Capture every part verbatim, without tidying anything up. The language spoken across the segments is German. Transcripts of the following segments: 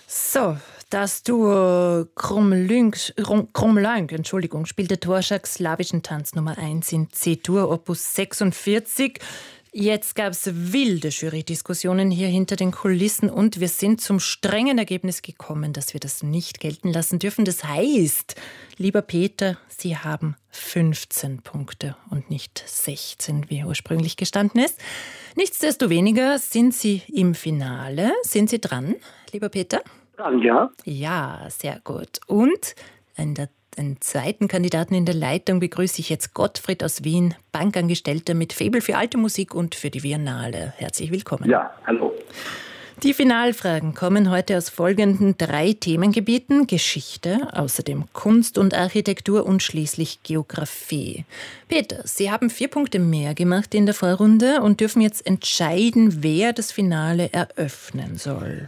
So, das Duo Krumlünk, Krumlünk, Entschuldigung, spielte Dvorak slawischen Tanz Nummer eins in C-Dur, Opus sechsundvierzig. Jetzt gab es wilde Jury-Diskussionen hier hinter den Kulissen und wir sind zum strengen Ergebnis gekommen, dass wir das nicht gelten lassen dürfen. Das heißt, lieber Peter, Sie haben fünfzehn Punkte und nicht sechzehn, wie ursprünglich gestanden ist. Nichtsdestoweniger sind Sie im Finale. Sind Sie dran, lieber Peter? Dran, ja. Ja, sehr gut. Und in der Den zweiten Kandidaten in der Leitung begrüße ich jetzt Gottfried aus Wien, Bankangestellter mit Faible für alte Musik und für die Biennale. Herzlich willkommen. Ja, hallo. Die Finalfragen kommen heute aus folgenden drei Themengebieten: Geschichte, außerdem Kunst und Architektur und schließlich Geografie. Peter, Sie haben vier Punkte mehr gemacht in der Vorrunde und dürfen jetzt entscheiden, wer das Finale eröffnen soll.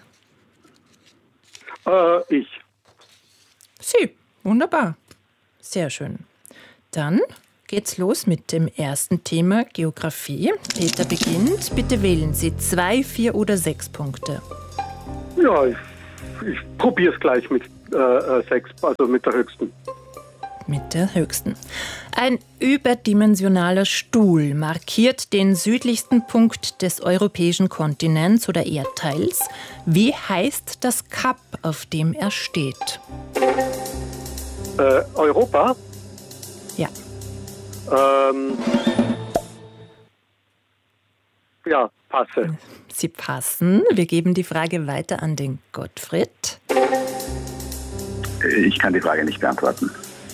Äh, ich. Sie. Wunderbar. Sehr schön. Dann geht's los mit dem ersten Thema, Geografie. Peter beginnt. Bitte wählen Sie zwei, vier oder sechs Punkte. Ja, ich, ich probiere es gleich mit äh, sechs, also mit der höchsten. Mit der höchsten. Ein überdimensionaler Stuhl markiert den südlichsten Punkt des europäischen Kontinents oder Erdteils. Wie heißt das Kap, auf dem er steht? Äh, Europa? Ja. Ähm, ja, passe. Sie passen. Wir geben die Frage weiter an den Gottfried. Ich kann die Frage nicht beantworten.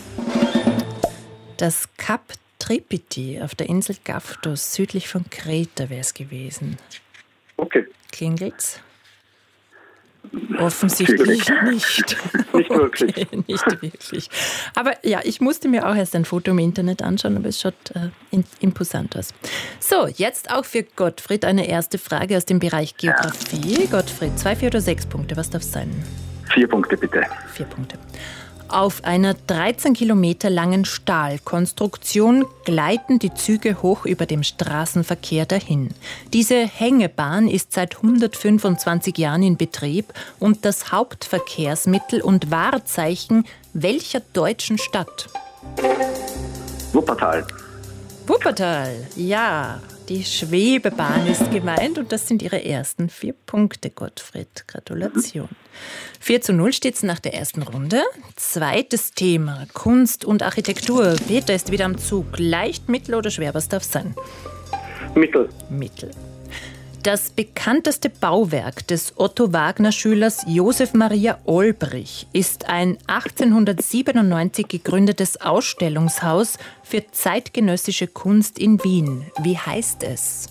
Das Kap Tripiti auf der Insel Gavdos, südlich von Kreta, wäre es gewesen. Okay. Klingelt's? Offensichtlich nicht. Nicht wirklich. Okay, nicht wirklich. Aber ja, ich musste mir auch erst ein Foto im Internet anschauen, aber es schaut äh, imposant aus. So, jetzt auch für Gottfried eine erste Frage aus dem Bereich Geografie. Gottfried, zwei, vier oder sechs Punkte, was darf es sein? Vier Punkte bitte. Vier Punkte. Auf einer dreizehn Kilometer langen Stahlkonstruktion gleiten die Züge hoch über dem Straßenverkehr dahin. Diese Hängebahn ist seit hundertfünfundzwanzig Jahren in Betrieb und das Hauptverkehrsmittel und Wahrzeichen welcher deutschen Stadt? Wuppertal. Wuppertal, ja. Die Schwebebahn ist gemeint und das sind Ihre ersten vier Punkte, Gottfried. Gratulation. vier zu null steht es nach der ersten Runde. Zweites Thema, Kunst und Architektur. Peter ist wieder am Zug. Leicht, mittel oder schwer, was darf es sein? Mittel. Mittel. Das bekannteste Bauwerk des Otto-Wagner-Schülers Josef Maria Olbrich ist ein achtzehnhundertsiebenundneunzig gegründetes Ausstellungshaus für zeitgenössische Kunst in Wien. Wie heißt es?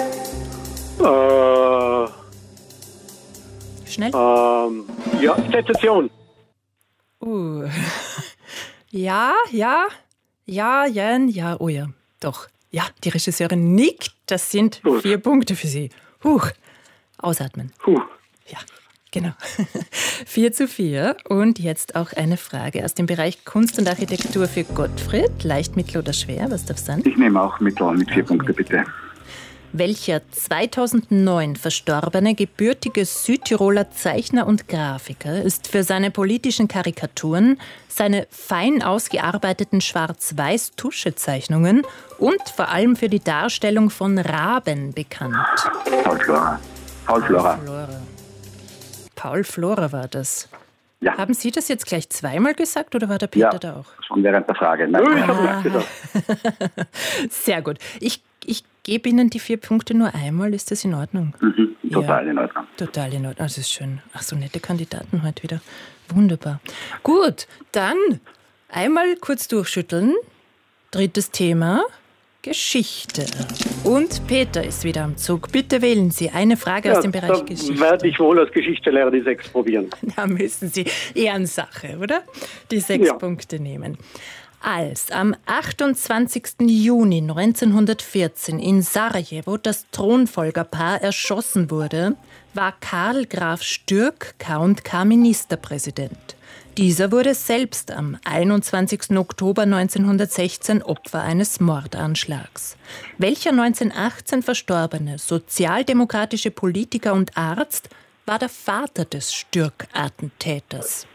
Äh, Schnell? Ähm, ja, Sezession. Uh. Ja, ja, ja, ja, ja, oh ja, doch. Ja, die Regisseurin nickt. Das sind Gut. vier Punkte für Sie. Huch. Ausatmen. Puh. Ja, genau. vier zu vier. Und jetzt auch eine Frage aus dem Bereich Kunst und Architektur für Gottfried. Leicht, mittel oder schwer? Was darf es sein? Ich nehme auch Mittel mit vier Punkte bitte. Welcher zweitausendneun verstorbene gebürtige Südtiroler Zeichner und Grafiker ist für seine politischen Karikaturen, seine fein ausgearbeiteten Schwarz-Weiß-Tuschezeichnungen und vor allem für die Darstellung von Raben bekannt? Paul Flora. Paul Flora. Flora. Paul Flora war das. Ja. Haben Sie das jetzt gleich zweimal gesagt oder war der Peter Ja, da auch? schon während der Frage. Nein, Ich nein. habe nicht gesagt. Sehr gut. Ich, ich gebe Ihnen die vier Punkte nur einmal. Ist das in Ordnung? Mhm, total Ja. in Ordnung. Total in Ordnung. Das ist schön. Ach, so nette Kandidaten heute wieder. Wunderbar. Gut, dann einmal kurz durchschütteln. Drittes Thema, Geschichte. Und Peter ist wieder am Zug. Bitte wählen Sie eine Frage aus dem Bereich da Geschichte. werde ich wohl als Geschichtslehrer die sechs probieren. Da müssen Sie Ehrensache, oder? Die sechs Ja. Punkte nehmen. Als am achtundzwanzigsten Juni neunzehnhundertvierzehn in Sarajevo das Thronfolgerpaar erschossen wurde, war Karl Graf Stürk K und K Ministerpräsident. Dieser wurde selbst am einundzwanzigsten Oktober neunzehnhundertsechzehn Opfer eines Mordanschlags. Welcher neunzehnhundertachtzehn verstorbene sozialdemokratische Politiker und Arzt war der Vater des Stürk-Attentäters?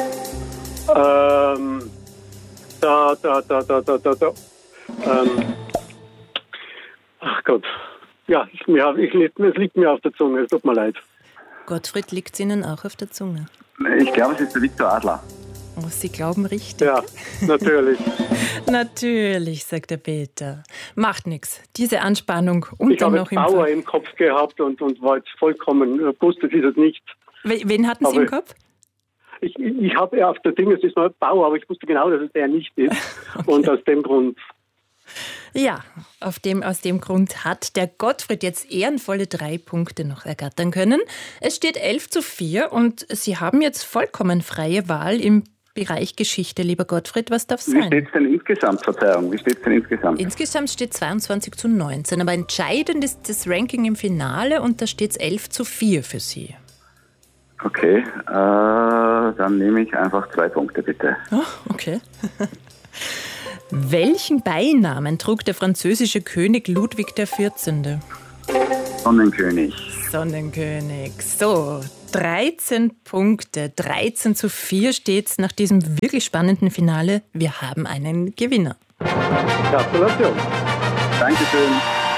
Ähm, da, da, da, da, da, da, da. Ähm, ach Gott. Ja, ich, mir, ich, es liegt mir auf der Zunge, es tut mir leid. Gottfried, liegt es Ihnen auch auf der Zunge? Ich glaube, es ist der Viktor Adler. Oh, Sie glauben richtig. Ja, natürlich. Natürlich, sagt der Peter. Macht nichts. Diese Anspannung und ich dann habe noch im Bauer Fall. im Kopf gehabt und, und war jetzt vollkommen, wusste dieses nicht. Wen hatten Sie Aber im Kopf? Ich, ich, ich habe ja auf der Ding, es ist mal Bauer, aber ich wusste genau, dass es der nicht ist. Okay. Und aus dem Grund. Ja, auf dem, aus dem Grund hat der Gottfried jetzt ehrenvolle drei Punkte noch ergattern können. Es steht elf zu vier und Sie haben jetzt vollkommen freie Wahl im Bereich Geschichte, lieber Gottfried. Was darf es sein? Wie steht es denn insgesamt, Verzeihung? Wie steht es denn insgesamt? Insgesamt steht zweiundzwanzig zu neunzehn, aber entscheidend ist das Ranking im Finale und da steht es elf zu vier für Sie. Okay, äh, dann nehme ich einfach zwei Punkte, bitte. Oh, okay. Welchen Beinamen trug der französische König Ludwig der vierzehnte? Sonnenkönig. Sonnenkönig. So, dreizehn Punkte. dreizehn zu vier steht's nach diesem wirklich spannenden Finale. Wir haben einen Gewinner. Gratulation. Dankeschön.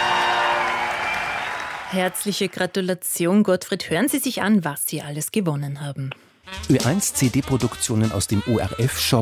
Herzliche Gratulation, Gottfried. Hören Sie sich an, was Sie alles gewonnen haben. Ö eins C D-Produktionen aus dem O R F-Shop.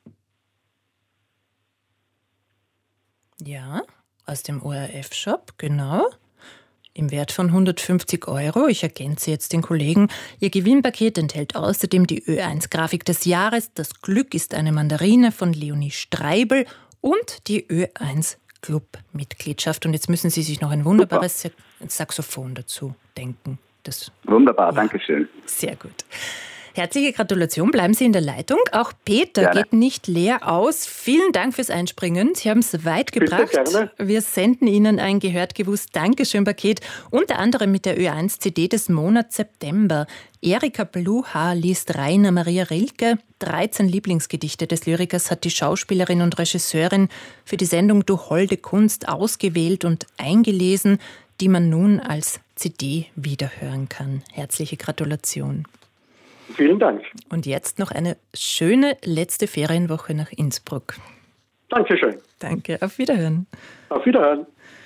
Ja, aus dem O R F-Shop, genau. Im Wert von hundertfünfzig Euro. Ich ergänze jetzt den Kollegen. Ihr Gewinnpaket enthält außerdem die Ö eins Grafik des Jahres. Das Glück ist eine Mandarine von Leonie Streibel und die Ö eins Club-Mitgliedschaft. Und jetzt müssen Sie sich noch ein wunderbares Super. Saxophon dazu denken. Das, Wunderbar, ja, danke schön. Sehr gut. Herzliche Gratulation, bleiben Sie in der Leitung. Auch Peter Gerne. geht nicht leer aus. Vielen Dank fürs Einspringen. Sie haben es weit gebracht. Bitte, gerne. Wir senden Ihnen ein gehört gewusst Dankeschön-Paket, unter anderem mit der Ö eins C D des Monats September. Erika Bluha liest Rainer Maria Rilke. dreizehn Lieblingsgedichte des Lyrikers hat die Schauspielerin und Regisseurin für die Sendung Du holde Kunst ausgewählt und eingelesen, die man nun als C D wiederhören kann. Herzliche Gratulation. Vielen Dank. Und jetzt noch eine schöne letzte Ferienwoche nach Innsbruck. Dankeschön. Danke, auf Wiederhören. Auf Wiederhören.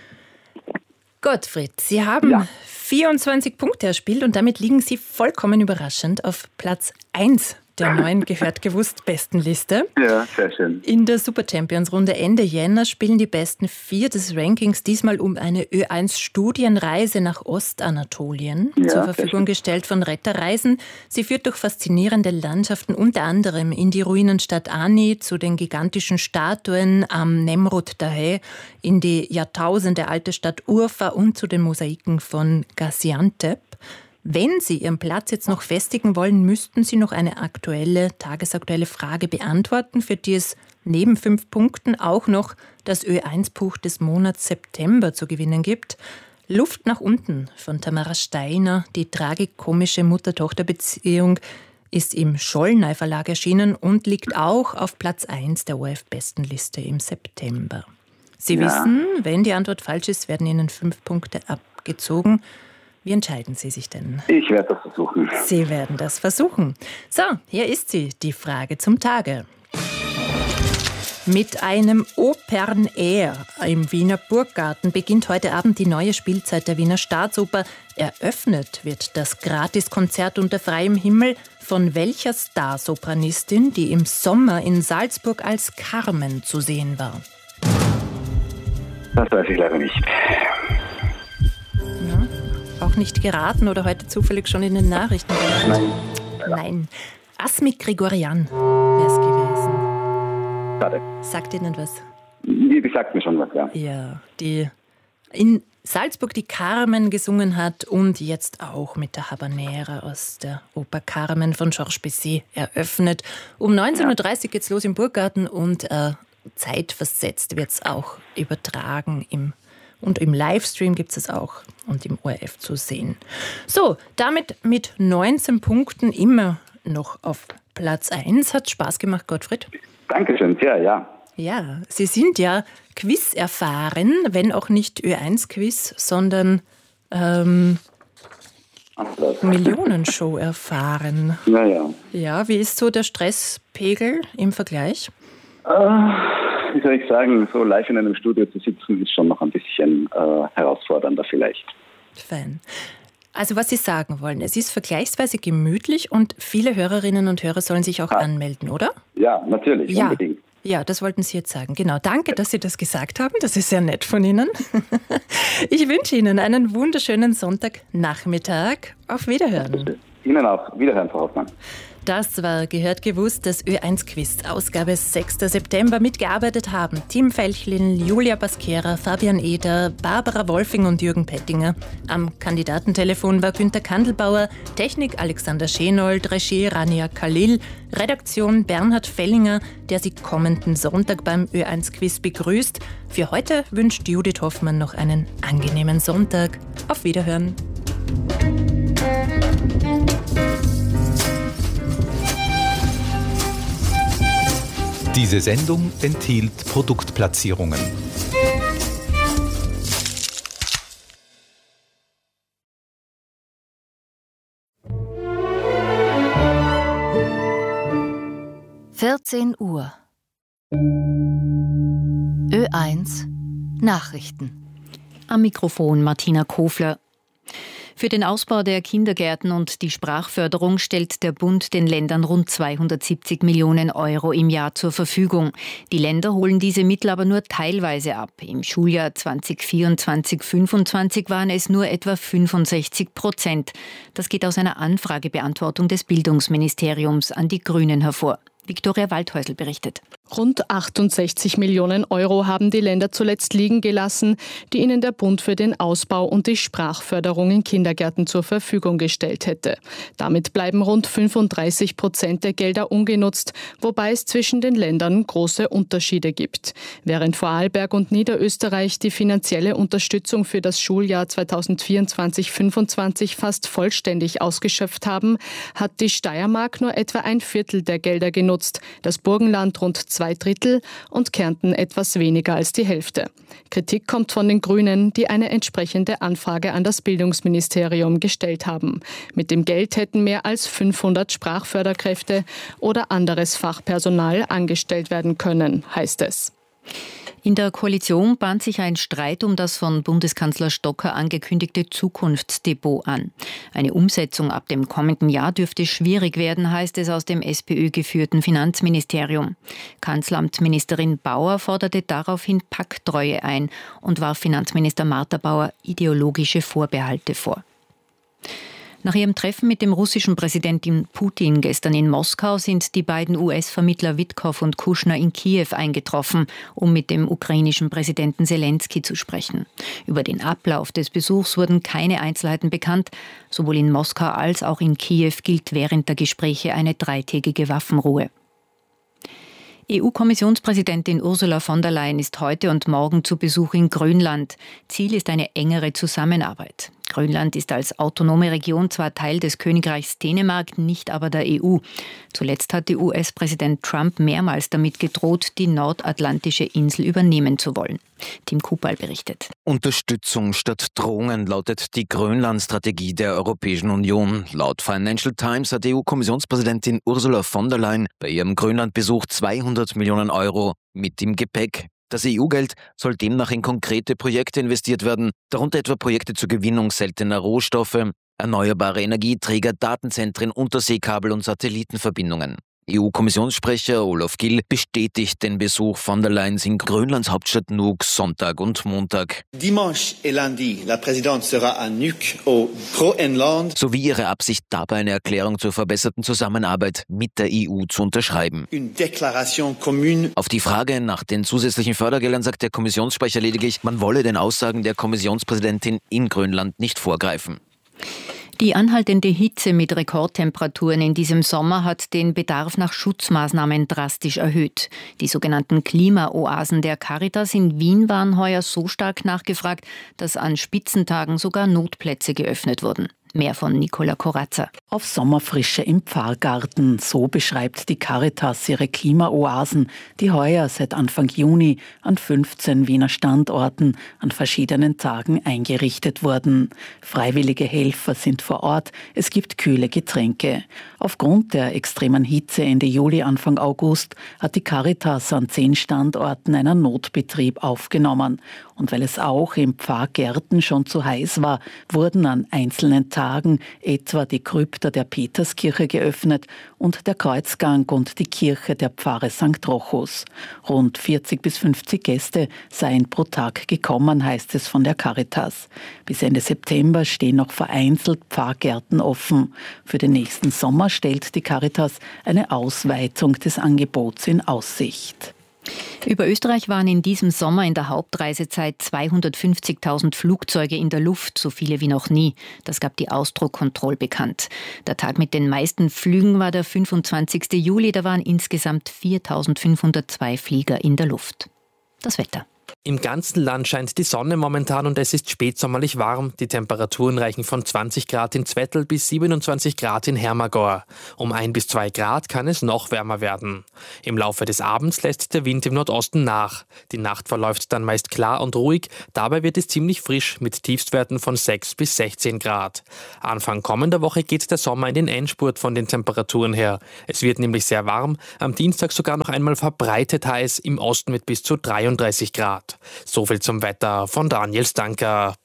Gottfried, Sie haben Ja. vierundzwanzig Punkte erspielt und damit liegen Sie vollkommen überraschend auf Platz eins der neuen gehört gewusst Bestenliste. Ja, sehr schön. In der Super Champions Runde Ende Jänner spielen die besten vier des Rankings diesmal um eine Ö eins Studienreise nach Ostanatolien, Ja, zur sehr Verfügung schön. gestellt von Retterreisen. Sie führt durch faszinierende Landschaften, unter anderem in die Ruinenstadt Ani, zu den gigantischen Statuen am Nemrut Dahe, in die Jahrtausende alte Stadt Urfa und zu den Mosaiken von Gaziantep. Wenn Sie Ihren Platz jetzt noch festigen wollen, müssten Sie noch eine aktuelle, tagesaktuelle Frage beantworten, für die es neben fünf Punkten auch noch das Ö eins Buch des Monats September zu gewinnen gibt. Luft nach unten von Tamara Steiner, die tragikomische Mutter-Tochter-Beziehung, ist im Schollnay Verlag erschienen und liegt auch auf Platz eins der O R F-Bestenliste im September. Sie Ja. wissen, wenn die Antwort falsch ist, werden Ihnen fünf Punkte abgezogen. Wie entscheiden Sie sich denn? Ich werde das versuchen. Sie werden das versuchen. So, hier ist sie, die Frage zum Tage. Mit einem Open Air im Wiener Burggarten beginnt heute Abend die neue Spielzeit der Wiener Staatsoper. Eröffnet wird das Gratiskonzert unter freiem Himmel von welcher Starsopranistin, die im Sommer in Salzburg als Carmen zu sehen war? Das weiß ich leider nicht. Ja, auch nicht geraten oder heute zufällig schon in den Nachrichten gehört? Nein. Nein. Asmik Grigorian wäre es gewesen. Schade. Sagt Ihnen was? Die, die sagt mir schon was, ja. Ja, die in Salzburg die Carmen gesungen hat und jetzt auch mit der Habanera aus der Oper Carmen von Georges Bizet eröffnet. Um neunzehn Uhr dreißig geht's los im Burggarten und äh, zeitversetzt wird es auch übertragen im Und im Livestream gibt es auch und im O R F zu sehen. So, damit mit neunzehn Punkten immer noch auf Platz eins. Hat Spaß gemacht, Gottfried? Dankeschön, sehr, ja. Ja, Sie sind ja Quiz erfahren, wenn auch nicht Ö eins Quiz, sondern ähm, Millionenshow erfahren. Ja, ja. Ja, wie ist so der Stresspegel im Vergleich? Äh, wie soll ich sagen, so live in einem Studio zu sitzen, ist schon noch ein bisschen äh, herausfordernder vielleicht. Fein. Also was Sie sagen wollen, es ist vergleichsweise gemütlich und viele Hörerinnen und Hörer sollen sich auch ah. anmelden, oder? Ja, natürlich, ja. unbedingt. Ja, das wollten Sie jetzt sagen. Genau, danke, dass Sie das gesagt haben. Das ist sehr nett von Ihnen. Ich wünsche Ihnen einen wunderschönen Sonntagnachmittag. Auf Wiederhören. Ihnen auch. Wiederhören, Frau Hoffmann. Das war Gehört gewusst, das Ö eins Quiz, Ausgabe sechster September. Mitgearbeitet haben Tim Felchlin, Julia Baskera, Fabian Eder, Barbara Wolfing und Jürgen Pettinger. Am Kandidatentelefon war Günter Kandelbauer, Technik Alexander Schenold, Regie Rania Khalil, Redaktion Bernhard Fellinger, der Sie kommenden Sonntag beim Ö eins Quiz begrüßt. Für heute wünscht Judith Hoffmann noch einen angenehmen Sonntag. Auf Wiederhören. Diese Sendung enthielt Produktplatzierungen. vierzehn Uhr. Ö eins Nachrichten. Am Mikrofon Martina Kofler. Für den Ausbau der Kindergärten und die Sprachförderung stellt der Bund den Ländern rund zweihundertsiebzig Millionen Euro im Jahr zur Verfügung. Die Länder holen diese Mittel aber nur teilweise ab. Im Schuljahr zweitausendvierundzwanzig fünfundzwanzig waren es nur etwa fünfundsechzig Prozent. Das geht aus einer Anfragebeantwortung des Bildungsministeriums an die Grünen hervor. Viktoria Waldhäusl berichtet. Rund achtundsechzig Millionen Euro haben die Länder zuletzt liegen gelassen, die ihnen der Bund für den Ausbau und die Sprachförderung in Kindergärten zur Verfügung gestellt hätte. Damit bleiben rund fünfunddreißig Prozent der Gelder ungenutzt, wobei es zwischen den Ländern große Unterschiede gibt. Während Vorarlberg und Niederösterreich die finanzielle Unterstützung für das Schuljahr zweitausendvierundzwanzig fünfundzwanzig fast vollständig ausgeschöpft haben, hat die Steiermark nur etwa ein Viertel der Gelder genutzt, das Burgenland rund zwei Drittel und Kärnten etwas weniger als die Hälfte. Kritik kommt von den Grünen, die eine entsprechende Anfrage an das Bildungsministerium gestellt haben. Mit dem Geld hätten mehr als fünfhundert Sprachförderkräfte oder anderes Fachpersonal angestellt werden können, heißt es. In der Koalition bahnt sich ein Streit um das von Bundeskanzler Stocker angekündigte Zukunftsdepot an. Eine Umsetzung ab dem kommenden Jahr dürfte schwierig werden, heißt es aus dem SPÖ-geführten Finanzministerium. Kanzleramtministerin Bauer forderte daraufhin Pakttreue ein und warf Finanzminister Martha Bauer ideologische Vorbehalte vor. Nach ihrem Treffen mit dem russischen Präsidenten Putin gestern in Moskau sind die beiden U S-Vermittler Witkow und Kushner in Kiew eingetroffen, um mit dem ukrainischen Präsidenten Zelensky zu sprechen. Über den Ablauf des Besuchs wurden keine Einzelheiten bekannt. Sowohl in Moskau als auch in Kiew gilt während der Gespräche eine dreitägige Waffenruhe. E U-Kommissionspräsidentin Ursula von der Leyen ist heute und morgen zu Besuch in Grönland. Ziel ist eine engere Zusammenarbeit. Grönland ist als autonome Region zwar Teil des Königreichs Dänemark, nicht aber der E U. Zuletzt hatte U S-Präsident Trump mehrmals damit gedroht, die nordatlantische Insel übernehmen zu wollen. Tim Kupal berichtet. Unterstützung statt Drohungen lautet die Grönland-Strategie der Europäischen Union. Laut Financial Times hat E U-Kommissionspräsidentin Ursula von der Leyen bei ihrem Grönlandbesuch zweihundert Millionen Euro mit im Gepäck. Das E U-Geld soll demnach in konkrete Projekte investiert werden, darunter etwa Projekte zur Gewinnung seltener Rohstoffe, erneuerbare Energieträger, Datenzentren, Unterseekabel und Satellitenverbindungen. E U-Kommissionssprecher Olaf Gill bestätigt den Besuch von der Leyen in Grönlands Hauptstadt Nuuk Sonntag und Montag. Dimanche et lundi, la présidente sera à Nuuk au Groenland. Sowie ihre Absicht, dabei eine Erklärung zur verbesserten Zusammenarbeit mit der E U zu unterschreiben. Une déclaration commune. Auf die Frage nach den zusätzlichen Fördergeldern sagt der Kommissionssprecher lediglich, man wolle den Aussagen der Kommissionspräsidentin in Grönland nicht vorgreifen. Die anhaltende Hitze mit Rekordtemperaturen in diesem Sommer hat den Bedarf nach Schutzmaßnahmen drastisch erhöht. Die sogenannten Klimaoasen der Caritas in Wien waren heuer so stark nachgefragt, dass an Spitzentagen sogar Notplätze geöffnet wurden. Mehr von Nicola Corazza. Auf Sommerfrische im Pfarrgarten, so beschreibt die Caritas ihre Klimaoasen, die heuer seit Anfang Juni an fünfzehn Wiener Standorten an verschiedenen Tagen eingerichtet wurden. Freiwillige Helfer sind vor Ort, es gibt kühle Getränke. Aufgrund der extremen Hitze Ende Juli, Anfang August hat die Caritas an zehn Standorten einen Notbetrieb aufgenommen. Und weil es auch im Pfarrgärten schon zu heiß war, wurden an einzelnen Tagen etwa die Krypta der Peterskirche geöffnet und der Kreuzgang und die Kirche der Pfarre Sankt Rochus. Rund vierzig bis fünfzig Gäste seien pro Tag gekommen, heißt es von der Caritas. Bis Ende September stehen noch vereinzelt Pfarrgärten offen. Für den nächsten Sommer stellt die Caritas eine Ausweitung des Angebots in Aussicht. Über Österreich waren in diesem Sommer in der Hauptreisezeit zweihundertfünfzigtausend Flugzeuge in der Luft, so viele wie noch nie. Das gab die Austrocontrol bekannt. Der Tag mit den meisten Flügen war der fünfundzwanzigsten Juli, da waren insgesamt viertausendfünfhundertzwei Flieger in der Luft. Das Wetter. Im ganzen Land scheint die Sonne momentan und es ist spätsommerlich warm. Die Temperaturen reichen von zwanzig Grad in Zwettl bis siebenundzwanzig Grad in Hermagor. Um ein bis zwei Grad kann es noch wärmer werden. Im Laufe des Abends lässt der Wind im Nordosten nach. Die Nacht verläuft dann meist klar und ruhig. Dabei wird es ziemlich frisch mit Tiefstwerten von sechs bis sechzehn Grad. Anfang kommender Woche geht der Sommer in den Endspurt von den Temperaturen her. Es wird nämlich sehr warm. Am Dienstag sogar noch einmal verbreitet heiß. Im Osten mit bis zu dreiunddreißig Grad. So viel zum Wetter von Daniel Stanker.